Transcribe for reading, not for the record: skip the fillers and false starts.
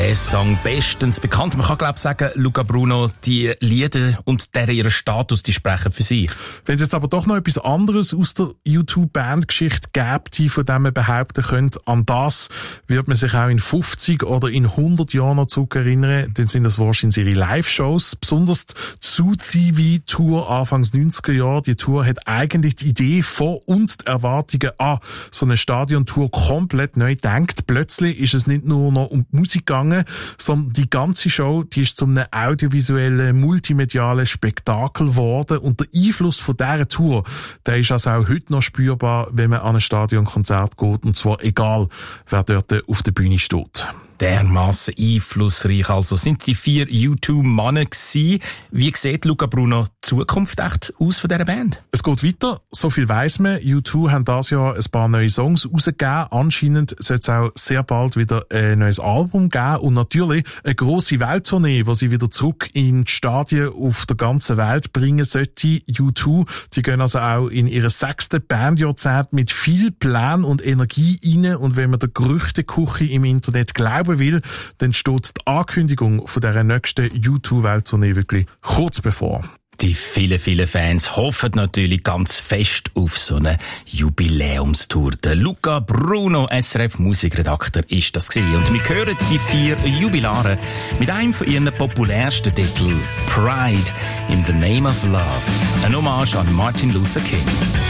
Der Song bestens bekannt. Man kann, glaube ich, sagen, Luca Bruno, die Lieder und ihren Status, die sprechen für sich. Wenn es jetzt aber doch noch etwas anderes aus der U2-Bandgeschichte gäbe, die von dem man behaupten könnte, an das wird man sich auch in 50 oder in 100 Jahren noch zurückerinnern, dann sind das wahrscheinlich ihre Live-Shows, besonders die Zoo-TV-Tour Anfangs 90er Jahre. Die Tour hat eigentlich die Idee von und die Erwartungen an so eine Stadiontour komplett neu gedacht. Plötzlich ist es nicht nur noch um die Musik gegangen, sondern die ganze Show, die ist zu einem audiovisuellen, multimedialen Spektakel geworden. Und der Einfluss von dieser Tour, der ist also auch heute noch spürbar, wenn man an ein Stadionkonzert geht, und zwar egal, wer dort auf der Bühne steht. Dermassen einflussreich also sind die 4 U2-Männer gewesen. Wie sieht Luca Bruno die Zukunft echt aus von dieser Band? Es geht weiter, so viel weiss man. U2 haben dieses Jahr ein paar neue Songs rausgegeben. Anscheinend soll es auch sehr bald wieder ein neues Album geben und natürlich eine grosse Welttournee, die sie wieder zurück in die Stadien auf der ganzen Welt bringen sollte. U2, die gehen also auch in ihr 6. Bandjahrzehnt mit viel Plan und Energie rein, und wenn man der Gerüchteküche im Internet glauben will, dann steht die Ankündigung von dieser nächsten U2-Welttournee wirklich kurz bevor. Die vielen Fans hoffen natürlich ganz fest auf so eine Jubiläumstour. Der Luca Bruno, SRF-Musikredakteur, ist das gewesen. Und wir hören die 4 Jubilare mit einem von ihren populärsten Titeln, Pride in the Name of Love. Ein Hommage an Martin Luther King.